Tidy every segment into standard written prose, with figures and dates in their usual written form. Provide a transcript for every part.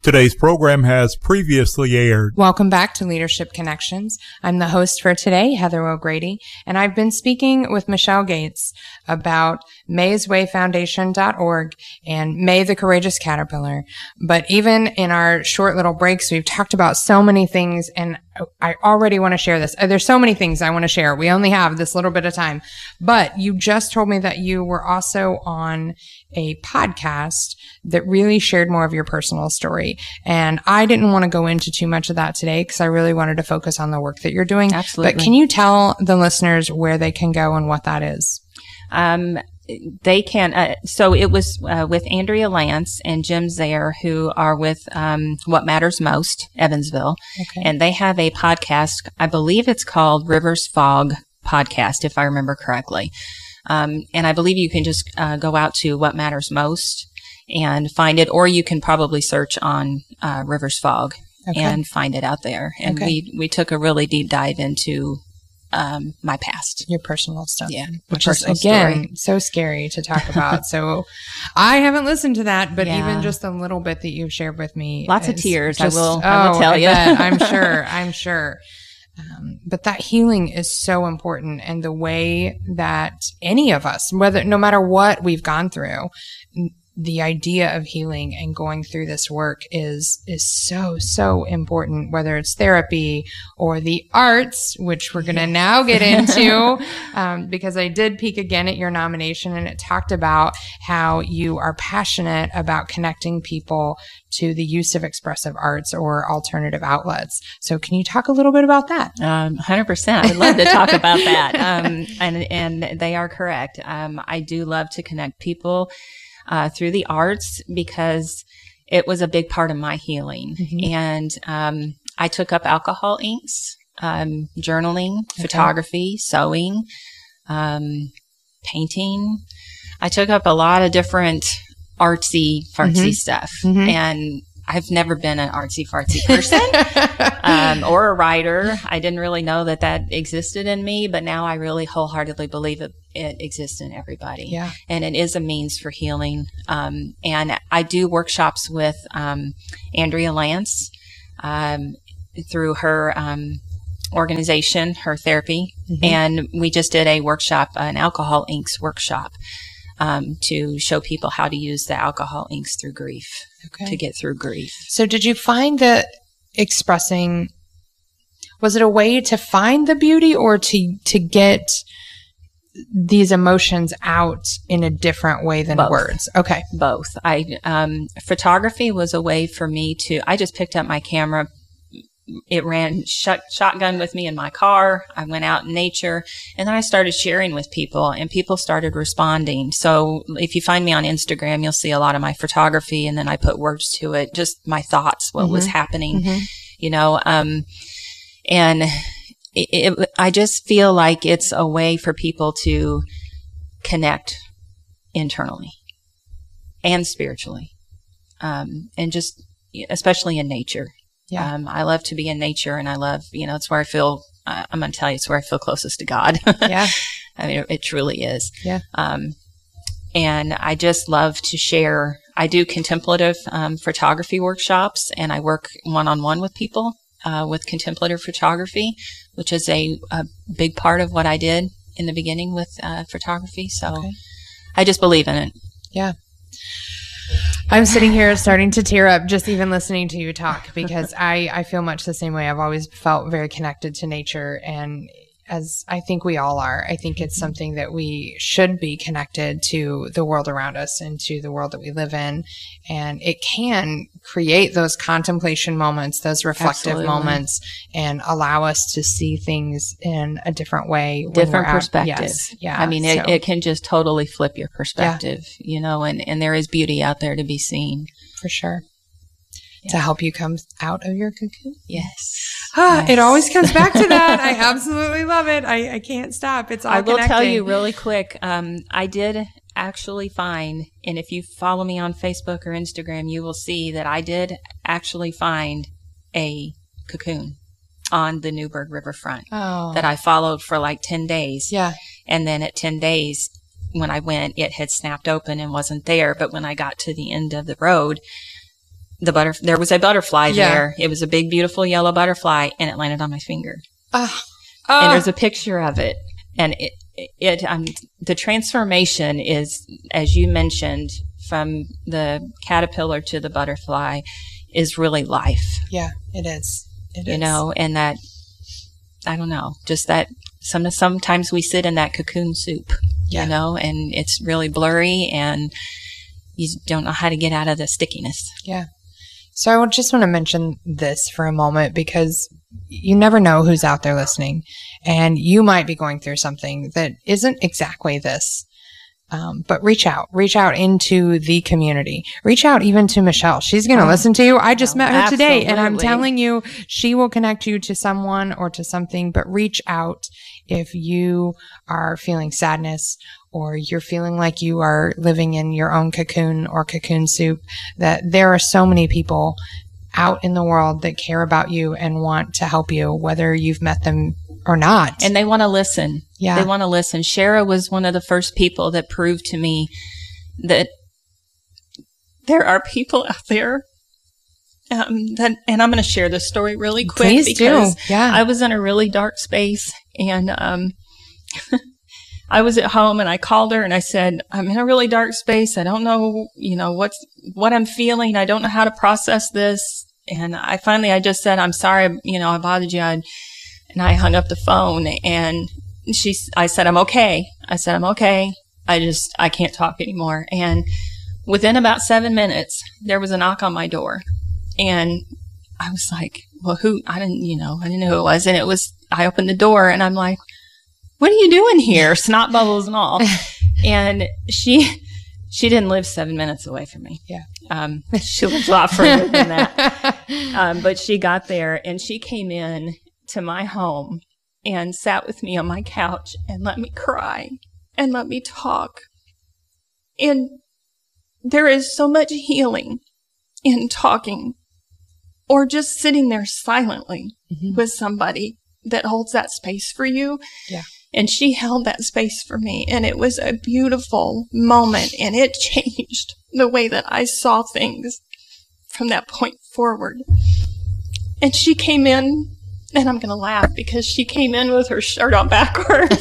Today's program has previously aired. Welcome back to Leadership Connections. I'm the host for today, Heather O'Grady, and I've been speaking with Michelle Gates about mayswayfoundation.org and May the Courageous Caterpillar. But even in our short little breaks, we've talked about so many things, and I already want to share this. There's so many things I want to share. We only have this little bit of time. But you just told me that you were also on a podcast that really shared more of your personal story. And I didn't want to go into too much of that today because I really wanted to focus on the work that you're doing. Absolutely. But can you tell the listeners where they can go and what that is? They can, so it was with Andrea Lance and Jim Zaire, who are with What Matters Most, Evansville. Okay. And they have a podcast, I believe it's called Rivers Fog Podcast, if I remember correctly. And I believe you can just go out to What Matters Most and find it, or you can probably search on Rivers Fog and find it out there. And we took a really deep dive into my past. Your personal stuff. Yeah. Which is, again, so scary to talk about. So I haven't listened to that, but even just a little bit that you've shared with me. Lots of tears, just, I will tell you. I'm sure. But that healing is so important, and the way that any of us, no matter what we've gone through, the idea of healing and going through this work is so important, whether it's therapy or the arts, which we're going to now get into, because I did peek again at your nomination, and it talked about how you are passionate about connecting people to the use of expressive arts or alternative outlets. So can you talk a little bit about that? 100%. I would love to talk about that. And they are correct. I do love to connect people through the arts because it was a big part of my healing. And I took up alcohol inks, journaling, photography, sewing, painting. I took up a lot of different artsy, fartsy stuff. And I've never been an artsy, fartsy person or a writer. I didn't really know that existed in me, but now I really wholeheartedly believe it exists in everybody. Yeah. And it is a means for healing. And I do workshops with Andrea Lance through her organization, her therapy. And we just did a workshop, an alcohol inks workshop, to show people how to use the alcohol inks through grief, to get through grief. So did you find that expressing, was it a way to find the beauty or to get these emotions out in a different way than words? Okay. Both. Photography was a way for me I just picked up my camera. It ran shotgun with me in my car. I went out in nature, and then I started sharing with people, and people started responding. So if you find me on Instagram, you'll see a lot of my photography, and then I put words to it, just my thoughts, what was happening, and I just feel like it's a way for people to connect internally and spiritually, and just especially in nature. Yeah. I love to be in nature, and I love, it's where I feel, I'm going to tell you, it's where I feel closest to God. Yeah. I mean, it truly is. Yeah. And I just love to share. I do contemplative photography workshops, and I work one-on-one with people with contemplative photography, which is a big part of what I did in the beginning with photography. So I just believe in it. Yeah. I'm sitting here starting to tear up just even listening to you talk, because I feel much the same way. I've always felt very connected to nature, and as I think we all are, I think it's something that we should be connected to the world around us and to the world that we live in. And it can create those contemplation moments, those reflective moments, and allow us to see things in a different way. Different perspective. Yes. Yeah. I mean, it can just totally flip your perspective, and there is beauty out there to be seen. For sure. To help you come out of your cocoon. Yes. It always comes back to that. I absolutely love it. I can't stop. It's all connecting. I will tell you really quick. I did actually find, and if you follow me on Facebook or Instagram, you will see that I did actually find a cocoon on the Newburgh Riverfront that I followed for like 10 days. Yeah. And then at 10 days, when I went, it had snapped open and wasn't there. But when I got to the end of the road, there was a butterfly Yeah. there. It was a big, beautiful yellow butterfly, and it landed on my finger. Oh. And there's a picture of it. And the transformation is, as you mentioned, from the caterpillar to the butterfly is really life. Yeah, it is. It you is. know, and that, I don't know, just that sometimes we sit in that cocoon soup, Yeah. you know, and it's really blurry and you don't know how to get out of the stickiness. Yeah. So I just want to mention this for a moment because you never know who's out there listening, and you might be going through something that isn't exactly this. But reach out into the community. Reach out even to Michelle. She's going to listen to you. I just met her today, and I'm absolutely. telling you, she will connect you to someone or to something. But reach out if you are feeling sadness or you're feeling like you are living in your own cocoon or cocoon soup, that there are so many people out in the world that care about you and want to help you, whether you've met them or not. And they want to listen. Yeah. They want to listen. Shara was one of the first people that proved to me that there are people out there and I'm going to share this story really quick. Please because do. Yeah. I was in a really dark space, and I was at home, and I called her and I said, I'm in a really dark space. I don't know, what I'm feeling. I don't know how to process this. And I just said, I'm sorry, I bothered you. And I hung up the phone, and I said, I'm okay. I'm okay. I can't talk anymore. And within about 7 minutes, there was a knock on my door, and I was like, well, who? I didn't know who it was. And I opened the door, and I'm like, what are you doing here? Snot bubbles and all. And she didn't live 7 minutes away from me. Yeah. She lived a lot further than that. But she got there, and she came in to my home and sat with me on my couch and let me cry and let me talk. And there is so much healing in talking or just sitting there silently with somebody that holds that space for you. Yeah. And she held that space for me, and it was a beautiful moment, and it changed the way that I saw things from that point forward. And she came in, and I'm going to laugh because she came in with her shirt on backwards.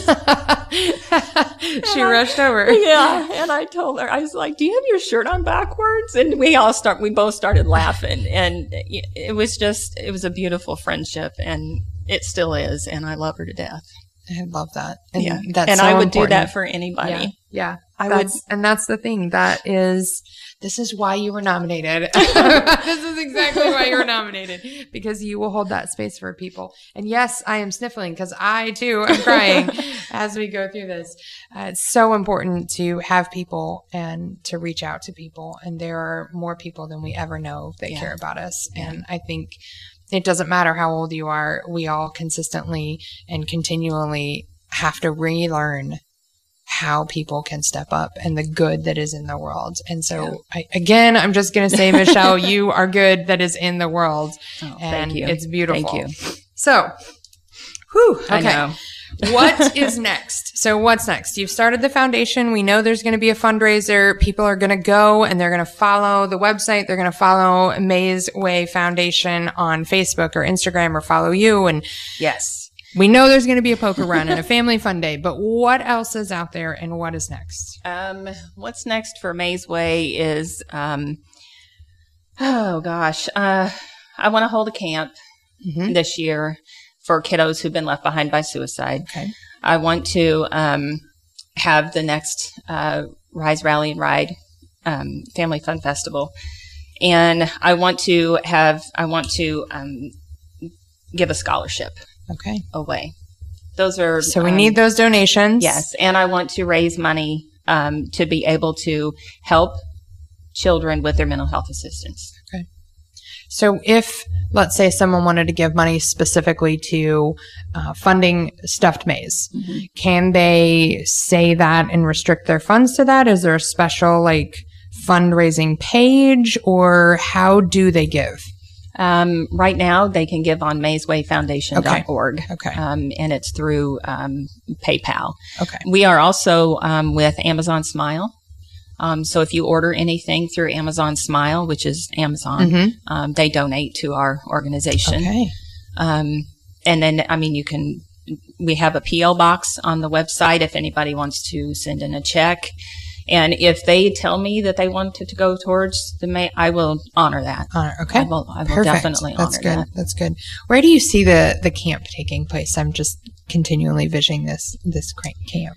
She rushed over. Yeah. And I told her, I was like, do you have your shirt on backwards? And we both started laughing. And it was a beautiful friendship, and it still is. And I love her to death. I love that. And Yeah. that's And so I would important. do that for anybody. Yeah. I would. And that's the thing. This is why you were nominated. This is exactly why you were nominated, because you will hold that space for people. And yes, I am sniffling because I too am crying as we go through this. It's so important to have people and to reach out to people. And there are more people than we ever know that care about us. And I think it doesn't matter how old you are. We all consistently and continually have to relearn how people can step up and the good that is in the world. And so I'm just going to say, Michelle, you are good that is in the world. Oh, and thank you. It's beautiful. Thank you. So, okay. I know. What is next? So what's next? You've started the foundation. We know there's going to be a fundraiser. People are going to go and they're going to follow the website. They're going to follow May's Way Foundation on Facebook or Instagram, or follow you. And Yes. we know there's going to be a poker run and a family fun day, but what else is out there and what is next? What's next for May's Way is, I want to hold a camp this year for kiddos who've been left behind by suicide. Okay. I want to have the next Rise, Rally, and Ride Family Fun Festival, and I want to give a scholarship away. Those are So we need those donations. Yes, and I want to raise money to be able to help children with their mental health assistance. Okay. So if, let's say, someone wanted to give money specifically to funding Stuffed Mays, can they say that and restrict their funds to that? Is there a special fundraising page, or how do they give? Right now, they can give on mayswayfoundation.org. Okay. And it's through PayPal. Okay. We are also with Amazon Smile. So if you order anything through Amazon Smile, which is Amazon, they donate to our organization. Okay. And then, we have a P.O. box on the website if anybody wants to send in a check. And if they tell me that they want it to go towards I will honor that. Okay. I will Perfect. definitely honor That's good. that. That's good. Where do you see the camp taking place? I'm just continually visioning this camp.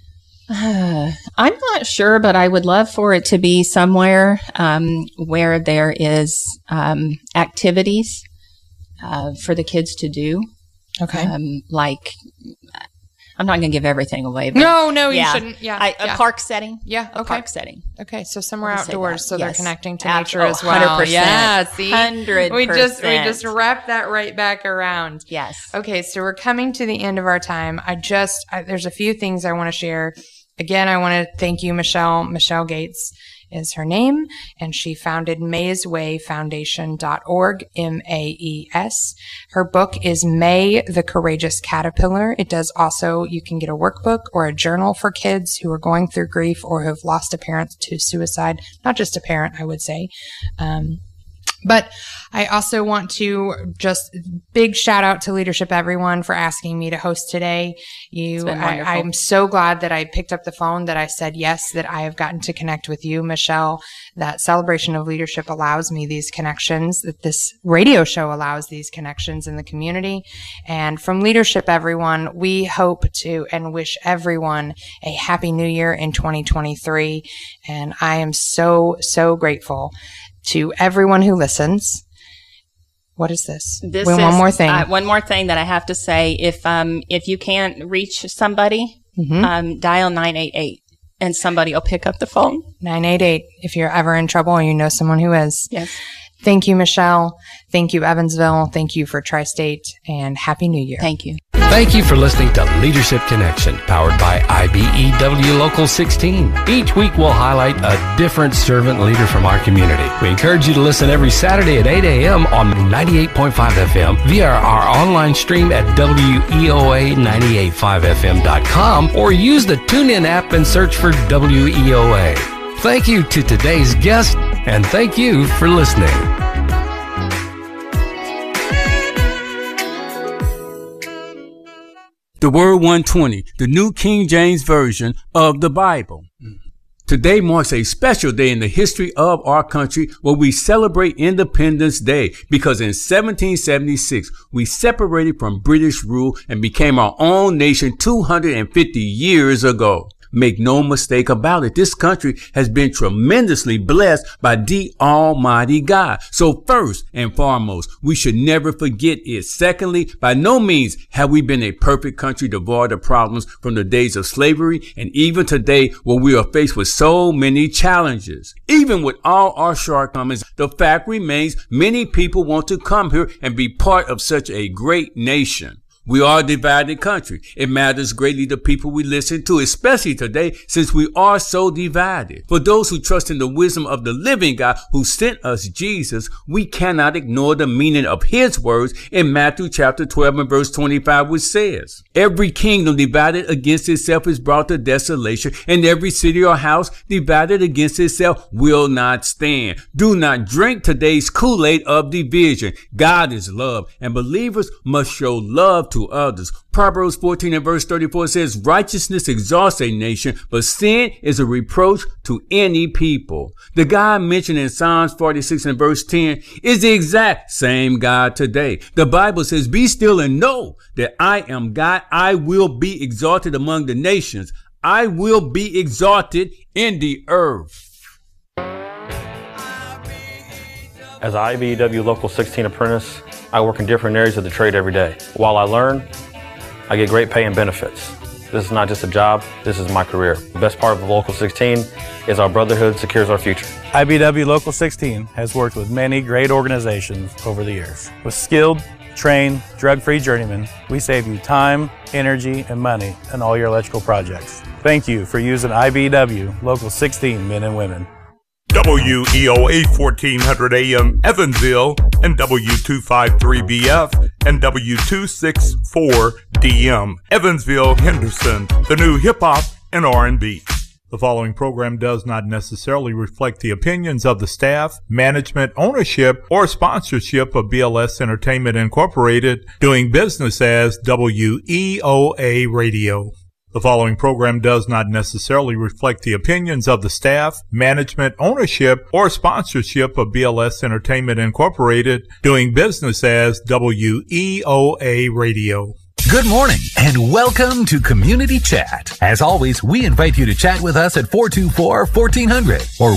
I'm not sure, but I would love for it to be somewhere where there is activities for the kids to do. Okay. Like, I'm not going to give everything away. But No, you shouldn't. Yeah. A park setting. Yeah. Okay. A park setting. Okay. So somewhere I would say outdoors, that. so they're Yes. connecting to nature Absolutely. as well. 100%. Yeah. See, 100%. we just wrapped that right back around. Yes. Okay. So we're coming to the end of our time. There's a few things I want to share. Again, I want to thank you, Michelle. Michelle Gates is her name, and she founded mayswayfoundation.org, MAES. Her book is May, the Courageous Caterpillar. It does also, you can get a workbook or a journal for kids who are going through grief or who have lost a parent to suicide. Not just a parent, I would say. But I also want to just big shout out to Leadership Everyone for asking me to host today. It's been wonderful. I'm so glad that I picked up the phone, that I said yes, that I have gotten to connect with you, Michelle. That Celebration of Leadership allows me these connections, that this radio show allows these connections in the community. And from Leadership Everyone, we hope to and wish everyone a happy new year in 2023. And I am so, so grateful to everyone who listens. What is this? One more thing. One more thing that I have to say. If you can't reach somebody, dial 988 and somebody will pick up the phone. 988 if you're ever in trouble or you know someone who is. Yes. Thank you, Michelle. Thank you, Evansville. Thank you for Tri-State, and Happy New Year. Thank you. Thank you for listening to Leadership Connection, powered by IBEW Local 16. Each week we'll highlight a different servant leader from our community. We encourage you to listen every Saturday at 8 a.m. on 98.5 FM via our online stream at WEOA985FM.com or use the TuneIn app and search for WEOA. Thank you to today's guest, and thank you for listening. The Word 120, the New King James Version of the Bible. Today marks a special day in the history of our country where we celebrate Independence Day because in 1776, we separated from British rule and became our own nation 250 years ago. Make no mistake about it, this country has been tremendously blessed by the Almighty God. So first and foremost, we should never forget it. Secondly, by no means have we been a perfect country devoid of problems from the days of slavery and even today where we are faced with so many challenges. Even with all our shortcomings, the fact remains many people want to come here and be part of such a great nation. We are a divided country. It matters greatly to people we listen to, especially today, since we are so divided. For those who trust in the wisdom of the living God who sent us Jesus, we cannot ignore the meaning of his words in Matthew chapter 12 and verse 25, which says, "Every kingdom divided against itself is brought to desolation, and every city or house divided against itself will not stand." Do not drink today's Kool-Aid of division. God is love, and believers must show love to others. Proverbs 14 and verse 34 says, "Righteousness exalts a nation, but sin is a reproach to any people." The God mentioned in Psalms 46 and verse 10 is the exact same God today. The Bible says, "Be still and know that I am God. I will be exalted among the nations. I will be exalted in the earth." As an IBEW Local 16 apprentice, I work in different areas of the trade every day. While I learn, I get great pay and benefits. This is not just a job, this is my career. The best part of Local 16 is our brotherhood secures our future. IBEW Local 16 has worked with many great organizations over the years. With skilled, trained, drug-free journeymen, we save you time, energy, and money in all your electrical projects. Thank you for using IBEW Local 16 men and women. WEOA 1400 AM Evansville and W253BF and W264DM Evansville Henderson, the new hip hop and R&B. The following program does not necessarily reflect the opinions of the staff, management, ownership, or sponsorship of BLS Entertainment Incorporated, doing business as WEOA Radio. The following program does not necessarily reflect the opinions of the staff, management, ownership, or sponsorship of BLS Entertainment Incorporated, doing business as WEOA Radio. Good morning and welcome to Community Chat. As always, we invite you to chat with us at 424-1400 or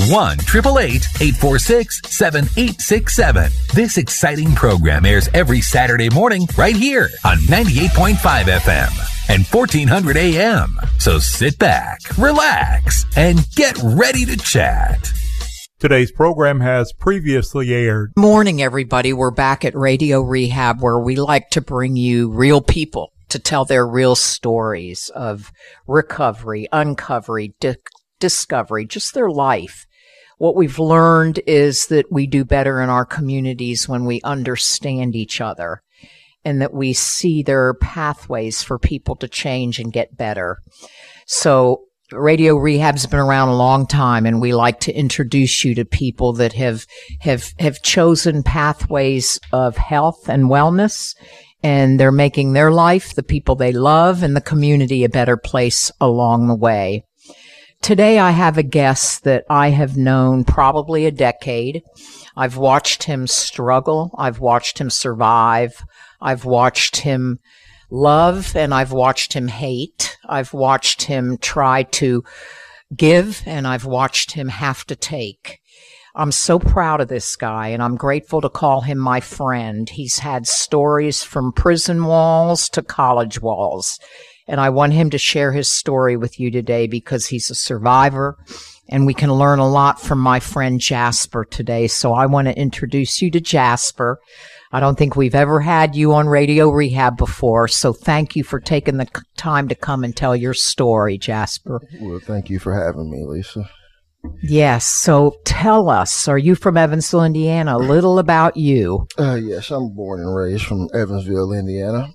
1-888-846-7867. This exciting program airs every Saturday morning right here on 98.5 FM and 1400 AM. So sit back, relax, and get ready to chat. Today's program has previously aired. Morning, everybody. We're back at Radio Rehab, where we like to bring you real people to tell their real stories of recovery, uncovery, discovery, just their life. What we've learned is that we do better in our communities when we understand each other and that we see there are pathways for people to change and get better. So Radio Rehab's been around a long time, and we like to introduce you to people that have chosen pathways of health and wellness, and they're making their life, the people they love, and the community a better place along the way. Today I have a guest that I have known probably a decade. I've watched him struggle. I've watched him survive. I've watched him love, and I've watched him hate. I've watched him try to give, and I've watched him have to take. I'm so proud of this guy, and I'm grateful to call him my friend. He's had stories from prison walls to college walls, and I want him to share his story with you today because he's a survivor, and we can learn a lot from my friend Jasper today. So I want to introduce you to Jasper. I don't think we've ever had you on Radio Rehab before, so thank you for taking the time to come and tell your story, Jasper. Well, thank you for having me, Lisa. Yes, so tell us, are you from Evansville, Indiana? A little about you. Yes, I'm born and raised from Evansville, Indiana.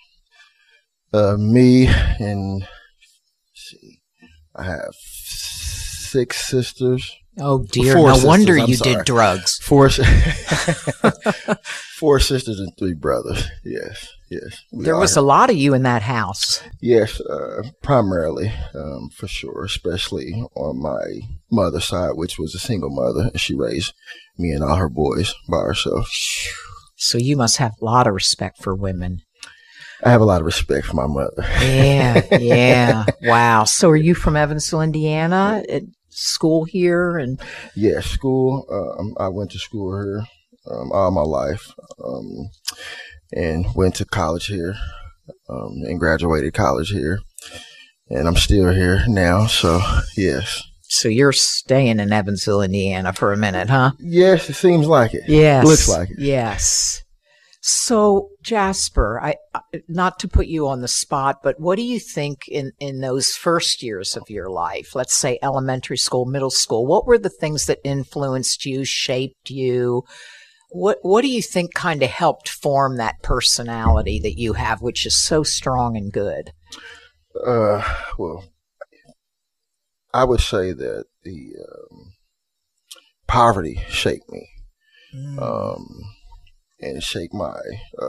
I have 6 sisters. Oh, dear. No wonder you did drugs. 4 sisters and 3 brothers. Yes. There was a lot of you in that house. Yes, primarily, for sure, especially on my mother's side, which was a single mother. And she raised me and all her boys by herself. So you must have a lot of respect for women. I have a lot of respect for my mother. Yeah. Wow. So are you from Evansville, Indiana? At school here? And yeah, school. I went to school here all my life, and went to college here, and graduated college here, and I'm still here now. So yes. So you're staying in Evansville, Indiana for a minute, huh? Yes, it seems like it. Yes, looks like it. Yes. So Jasper, I not to put you on the spot, but what do you think in those first years of your life, let's say elementary school, middle school, what were the things that influenced you, shaped you? What do you think kind of helped form that personality that you have, which is so strong and good? Well, I would say that the poverty shaped me. And shape my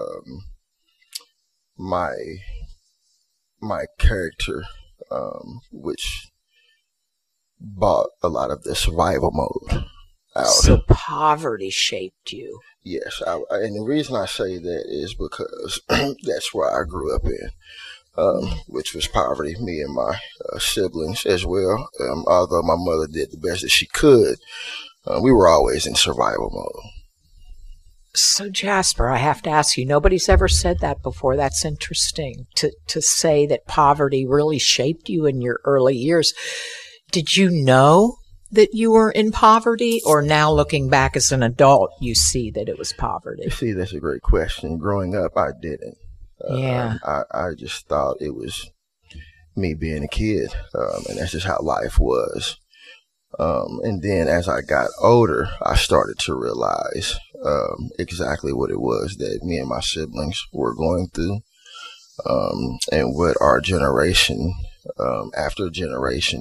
my character, which brought a lot of the survival mode out. So poverty shaped you. Yes, and the reason I say that is because that's where I grew up in, which was poverty. Me and my siblings as well. Although my mother did the best that she could, we were always in survival mode. So Jasper, I have to ask you, nobody's ever said that before. That's interesting to say that poverty really shaped you in your early years. Did you know that you were in poverty, or now looking back as an adult, you see that it was poverty? You see, that's a great question. Growing up, I didn't. Yeah. I just thought it was me being a kid, and that's just how life was. And then as I got older, I started to realize exactly what it was that me and my siblings were going through, and what our generation after generation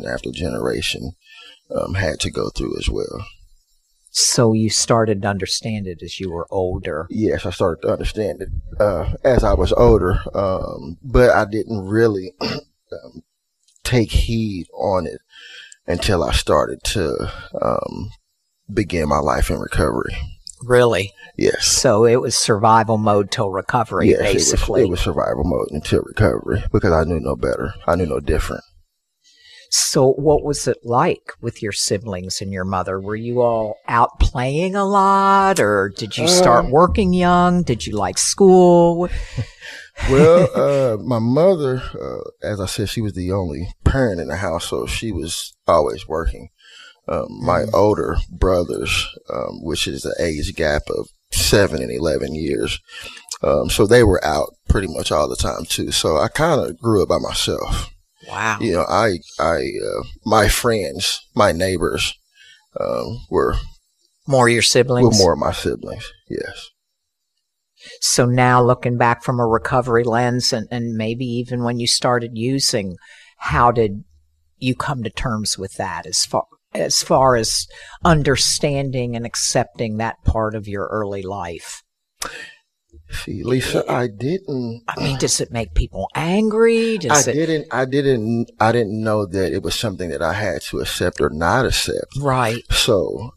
had to go through as well. So you started to understand it as you were older. Yes, I started to understand it as I was older, but I didn't really take heed on it until I started to begin my life in recovery. Really? Yes. So it was survival mode till recovery, yes, basically. It was survival mode until recovery because I knew no better. I knew no different. So what was it like with your siblings and your mother? Were you all out playing a lot, or did you start working young? Did you like school? Well, my mother, as I said, she was the only parent in the house, so she was always working. My older brothers, which is an age gap of 7 and 11 years, so they were out pretty much all the time too. So I kind of grew up by myself. Wow. You know, my friends, my neighbors, were more your siblings? Were more of my siblings, yes. So now looking back from a recovery lens and maybe even when you started using, how did you come to terms with that as far as understanding and accepting that part of your early life? See, Lisa, I didn't. I mean, does it make people angry? I didn't know that it was something that I had to accept or not accept. Right. So,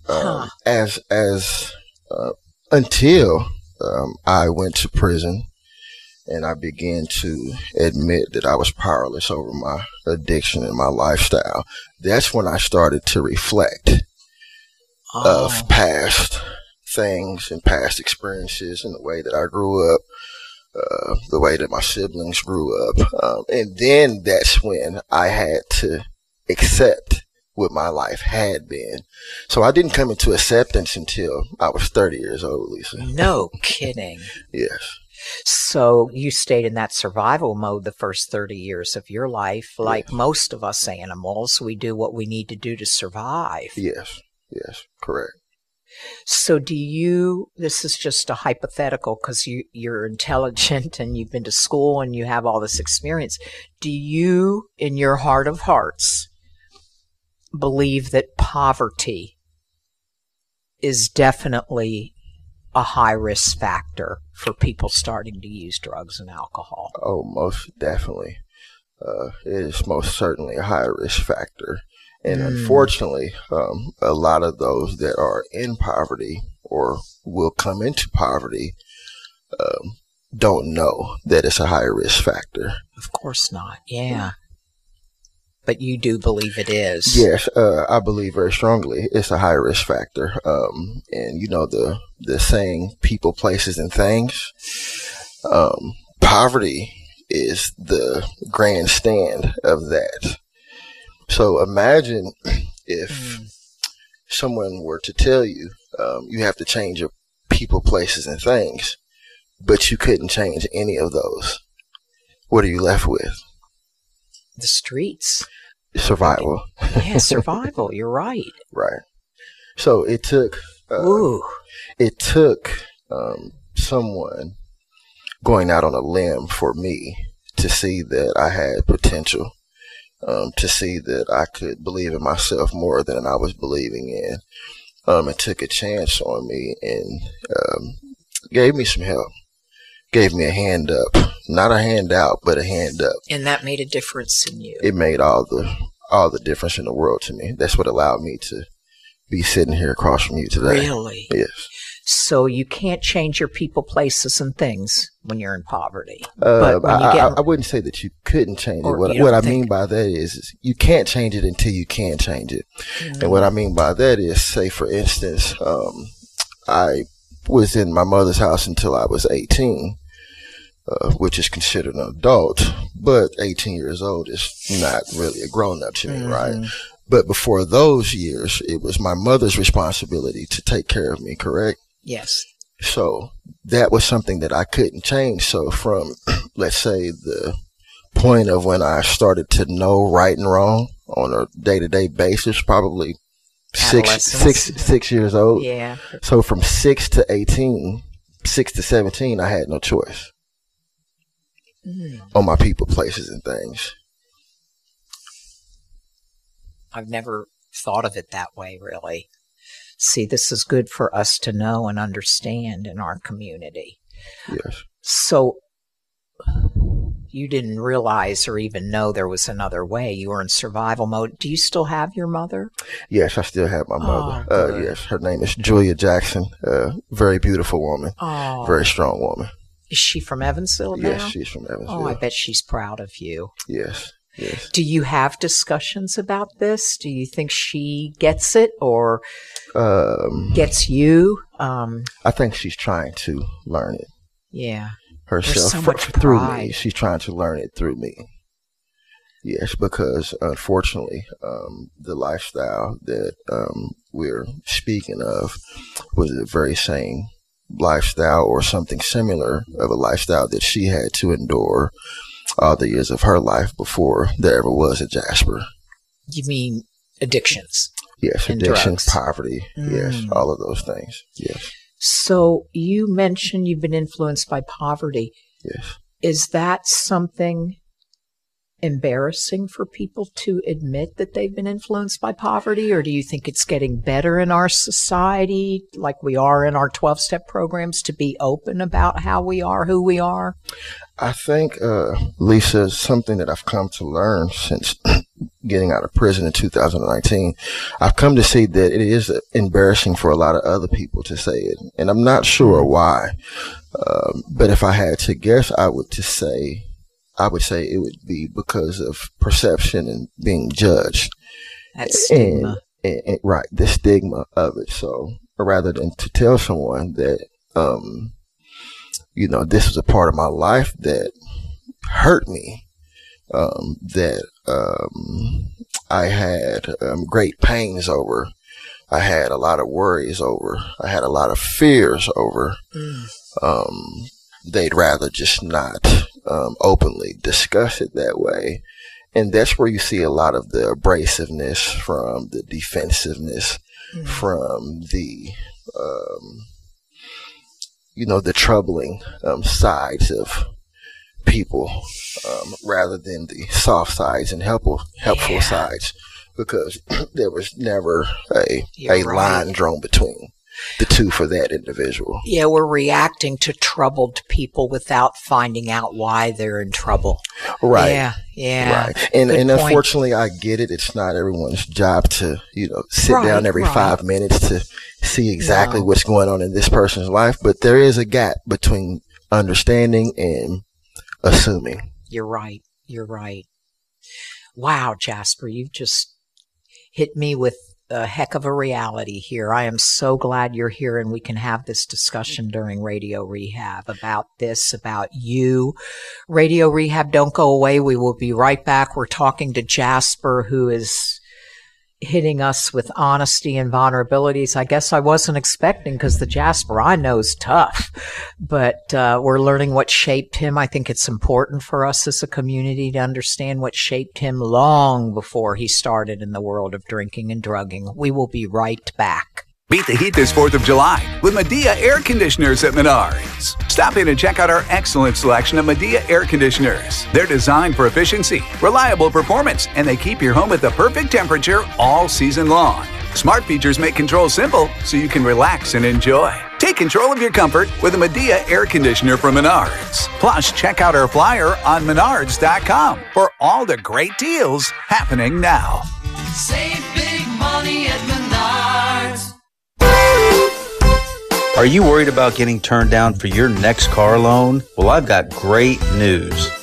until I went to prison and I began to admit that I was powerless over my addiction and my lifestyle, that's when I started to reflect of past things and past experiences and the way that I grew up, the way that my siblings grew up. And then that's when I had to accept what my life had been. So I didn't come into acceptance until I was 30 years old, Lisa. No kidding. Yes. So you stayed in that survival mode the first 30 years of your life. Like most of us animals, we do what we need to do to survive. Yes, correct. So this is just a hypothetical because you're intelligent and you've been to school and you have all this experience. Do you, in your heart of hearts, believe that poverty is definitely a high-risk factor for people starting to use drugs and alcohol? Oh, most definitely. It is most certainly a high-risk factor. And unfortunately, a lot of those that are in poverty or will come into poverty don't know that it's a high risk factor. Of course not. Yeah. But you do believe it is. Yes, I believe very strongly it's a high risk factor. And you know the saying, people, places, and things. Poverty is the grandstand of that. So imagine if someone were to tell you you have to change your people, places, and things, but you couldn't change any of those. What are you left with? The streets. Survival. Yeah, survival. You're right. Right. So it took someone going out on a limb for me to see that I had potential. To see that I could believe in myself more than I was believing in. It took a chance on me and gave me some help. Gave me a hand up. Not a handout, but a hand up. And that made a difference in you. It made all the difference in the world to me. That's what allowed me to be sitting here across from you today. Really? Yes. So you can't change your people, places, and things when you're in poverty. But when I wouldn't say that you couldn't change it. What I mean by that is you can't change it until you can change it. And what I mean by that is, say for instance, I was in my mother's house until I was 18, which is considered an adult, but 18 years old is not really a grown-up to me, right? But before those years, it was my mother's responsibility to take care of me, correct? Yes. So that was something that I couldn't change. So from, let's say, the point of when I started to know right and wrong on a day-to-day basis, probably six years old. Yeah. So from 6 to 18, 6 to 17, I had no choice on my people, places, and things. I've never thought of it that way, really. See, this is good for us to know and understand in our community. Yes. So you didn't realize or even know there was another way. You were in survival mode. Do you still have your mother? Yes, I still have my mother. Oh, yes, her name is Julia Jackson. Very beautiful woman. Oh. Very strong woman. Is she from Evansville now? Yes, she's from Evansville. Oh, I bet she's proud of you. Yes, yes. Do you have discussions about this? Do you think she gets it or gets you? I think she's trying to learn it. Yeah. Herself so much through pride. me. She's trying to learn it through me. Yes, because unfortunately, the lifestyle that we're speaking of was the very same lifestyle or something similar of a lifestyle that she had to endure all the years of her life before there ever was a Jasper. You mean addictions? Yes, and addiction, drugs. poverty, yes, all of those things, yes. So you mentioned you've been influenced by poverty. Yes. Is that something embarrassing for people to admit that they've been influenced by poverty, or do you think it's getting better in our society, like we are in our 12-step programs, to be open about how we are, who we are? I think, Lisa, something that I've come to learn since getting out of prison in 2019, I've come to see that it is embarrassing for a lot of other people to say it, and I'm not sure why. But if I had to guess, I would say it would be because of perception and being judged. That stigma. And right, the stigma of it. So rather than to tell someone that, this was a part of my life that hurt me, that I had great pains over, I had a lot of worries over, I had a lot of fears over, they'd rather just not openly discuss it that way. And that's where you see a lot of the abrasiveness from the defensiveness, from the, the troubling sides of people, rather than the soft sides and helpful sides, because there was never a line drawn between the two for that individual. Yeah, we're reacting to troubled people without finding out why they're in trouble. Right. Yeah. Right. And unfortunately, I get it. It's not everyone's job to, sit down every 5 minutes to see exactly what's going on in this person's life. But there is a gap between understanding and assuming. You're right. Wow, Jasper, you've just hit me with a heck of a reality here. I am so glad you're here and we can have this discussion during Radio Rehab about this, about you. Radio Rehab, don't go away. We will be right back. We're talking to Jasper, who is hitting us with honesty and vulnerabilities. I guess I wasn't expecting, because the Jasper I know is tough, but we're learning what shaped him. I think it's important for us as a community to understand what shaped him long before he started in the world of drinking and drugging. We will be right back. Beat the heat this 4th of July with Medea Air Conditioners at Menards. Stop in and check out our excellent selection of Medea Air Conditioners. They're designed for efficiency, reliable performance, and they keep your home at the perfect temperature all season long. Smart features make control simple so you can relax and enjoy. Take control of your comfort with a Medea Air Conditioner from Menards. Plus, check out our flyer on Menards.com for all the great deals happening now. Save big money at Menards. Are you worried about getting turned down for your next car loan? Well, I've got great news.